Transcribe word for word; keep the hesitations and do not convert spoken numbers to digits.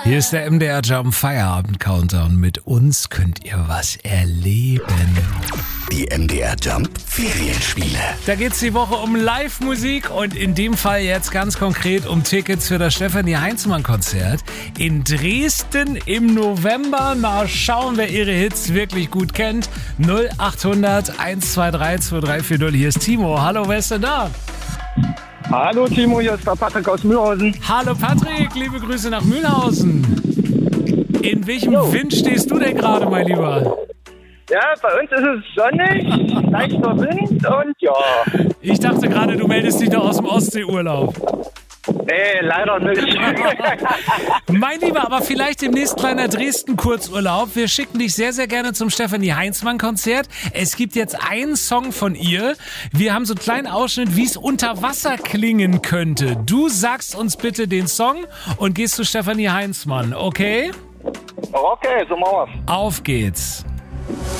Hier ist der M D R Jump Feierabend Countdown. Mit uns könnt ihr was erleben. Die M D R Jump Ferienspiele. Da geht's die Woche um Live-Musik und in dem Fall jetzt ganz konkret um Tickets für das Stefanie Heinzmann-Konzert in Dresden im November. Mal schauen, wer ihre Hits wirklich gut kennt. null acht hundert eins zwei drei zwei drei vier null. Hier ist Timo. Hallo, wer ist denn da? Hallo Timo, hier ist der Patrick aus Mühlhausen. Hallo Patrick, liebe Grüße nach Mühlhausen. In welchem Jo. Wind stehst du denn gerade, mein Lieber? Ja, bei uns ist es sonnig, leichter Wind und ja. Ich dachte gerade, du meldest dich doch aus dem Ostseeurlaub. Nee, leider nicht. Mein Lieber, aber vielleicht demnächst kleiner Dresden-Kurzurlaub. Wir schicken dich sehr, sehr gerne zum Stefanie Heinzmann-Konzert. Es gibt jetzt einen Song von ihr. Wir haben so einen kleinen Ausschnitt, wie es unter Wasser klingen könnte. Du sagst uns bitte den Song und gehst zu Stefanie Heinzmann, okay? Okay, so machen wir's. Auf geht's.